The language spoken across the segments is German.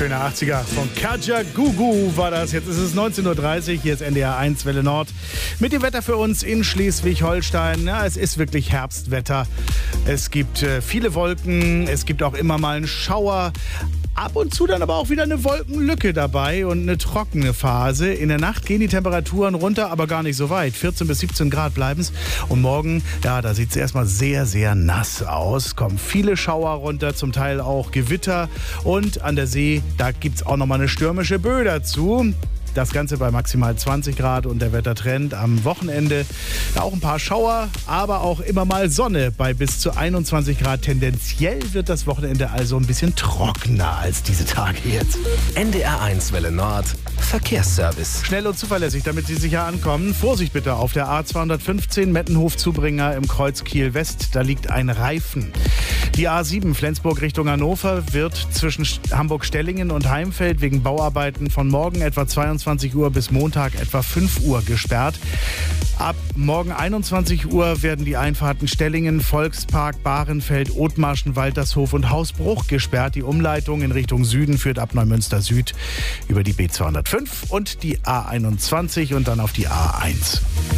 Schöne 80er von Kaja Gugu war das. Jetzt ist es 19.30 Uhr, hier ist NDR 1 Welle Nord. Mit dem Wetter für uns in Schleswig-Holstein. Ja, es ist wirklich Herbstwetter. Es gibt viele Wolken, es gibt auch immer mal einen Schauer. Ab und zu dann aber auch wieder eine Wolkenlücke dabei und eine trockene Phase. In der Nacht gehen die Temperaturen runter, aber gar nicht so weit. 14 bis 17 Grad bleiben's. Und morgen, ja, da sieht es erstmal sehr, sehr nass aus. Kommen viele Schauer runter, zum Teil auch Gewitter. Und an der See, da gibt's auch nochmal eine stürmische Böe dazu. Das Ganze bei maximal 20 Grad und der Wettertrend am Wochenende. Da auch ein paar Schauer, aber auch immer mal Sonne bei bis zu 21 Grad. Tendenziell wird das Wochenende also ein bisschen trockener als diese Tage jetzt. NDR 1 Welle Nord. Verkehrsservice. Schnell und zuverlässig, damit Sie sicher ankommen. Vorsicht bitte auf der A215 Mettenhof-Zubringer im Kreuz Kiel-West. Da liegt ein Reifen. Die A7 Flensburg Richtung Hannover wird zwischen Hamburg-Stellingen und Heimfeld wegen Bauarbeiten von morgen etwa 22 Uhr bis Montag etwa 5 Uhr gesperrt. Ab morgen 21 Uhr werden die Einfahrten Stellingen, Volkspark, Bahrenfeld, Othmarschen, Waltershof und Hausbruch gesperrt. Die Umleitung in Richtung Süden führt ab Neumünster Süd über die B205 und die A21 und dann auf die A1.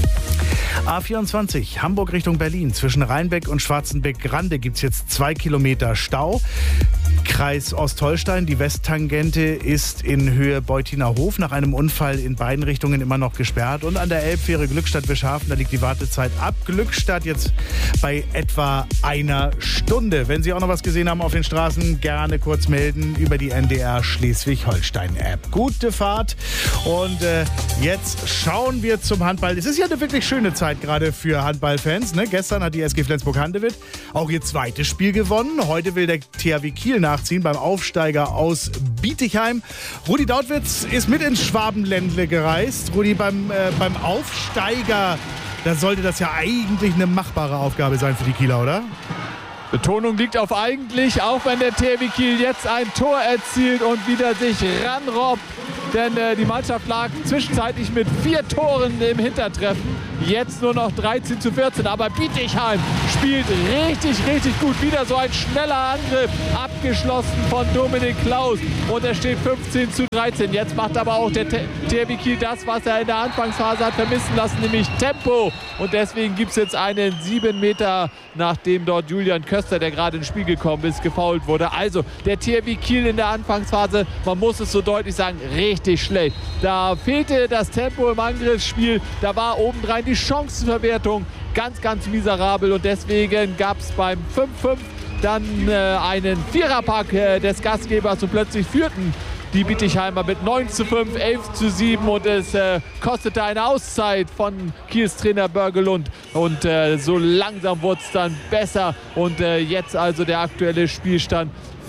A24 Hamburg Richtung Berlin. Zwischen Rheinbeck und Schwarzenbeck-Grande gibt es jetzt 2 Kilometer Stau. Kreis Ostholstein, die Westtangente ist in Höhe Beutiner Hof nach einem Unfall in beiden Richtungen immer noch gesperrt. Und an der Elbfähre Glückstadt-Wischhafen, da liegt die Wartezeit ab Glückstadt jetzt bei etwa einer Stunde. Wenn Sie auch noch was gesehen haben auf den Straßen, gerne kurz melden über die NDR Schleswig-Holstein-App. Gute Fahrt und jetzt schauen wir zum Handball. Es ist ja eine wirklich schöne Zeit gerade für Handballfans. Ne? Gestern hat die SG Flensburg-Handewitt auch ihr zweites Spiel gewonnen. Heute will der THW Kiel nachziehen beim Aufsteiger aus Bietigheim. Rudi Dautwitz ist mit ins Schwabenländle gereist. Rudi, beim Aufsteiger, da sollte das ja eigentlich eine machbare Aufgabe sein für die Kieler, oder? Betonung liegt auf eigentlich, auch wenn der THW Kiel jetzt ein Tor erzielt und wieder sich ranrobbt. Denn die Mannschaft lag zwischenzeitlich mit 4 Toren im Hintertreffen. Jetzt nur noch 13:14. Aber Bietigheim spielt richtig, richtig gut. Wieder so ein schneller Angriff. Abgeschlossen von Dominik Klaus. Und es steht 15:13. Jetzt macht aber auch der THW Kiel das, was er in der Anfangsphase hat vermissen lassen, nämlich Tempo. Und deswegen gibt es jetzt einen 7 Meter, nachdem dort Julian Köster, der gerade ins Spiel gekommen ist, gefoult wurde. Also der THW Kiel in der Anfangsphase, man muss es so deutlich sagen, richtig schlecht. Da fehlte das Tempo im Angriffsspiel. Da war obendrein die Chancenverwertung ganz, ganz miserabel. Und deswegen gab es beim 5:5 dann einen Viererpack des Gastgebers und plötzlich führten die Bietigheimer mit 9:5, 11:7 und es kostete eine Auszeit von Kiels Trainer Börgelund und so langsam wurde es dann besser und jetzt also der aktuelle Spielstand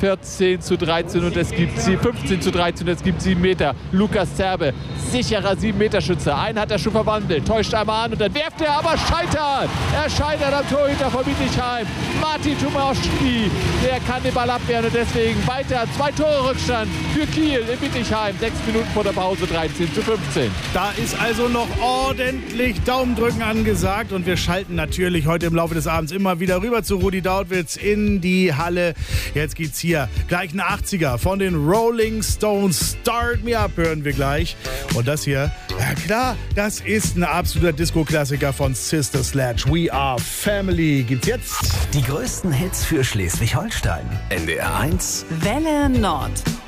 14:13 und es gibt 15:13 und es gibt 7 Meter. Lukas Zerbe, sicherer 7-Meter-Schütze. Einen hat er schon verwandelt, täuscht einmal an und dann werft er, aber scheitert. Er scheitert am Torhüter von Bietigheim. Martin Tomaszki, der kann den Ball abwehren und deswegen weiter 2 Tore Rückstand für Kiel in Bietigheim. 6 Minuten vor der Pause, 13:15. Da ist also noch ordentlich Daumendrücken angesagt und wir schalten natürlich heute im Laufe des Abends immer wieder rüber zu Rudi Dautwitz in die Halle. Jetzt geht's hier gleich ein 80er von den Rolling Stones. Start Me Up hören wir gleich. Und das hier, ja klar, das ist ein absoluter Disco-Klassiker von Sister Sledge. We Are Family gibt's jetzt. Die größten Hits für Schleswig-Holstein. NDR 1 Welle Nord.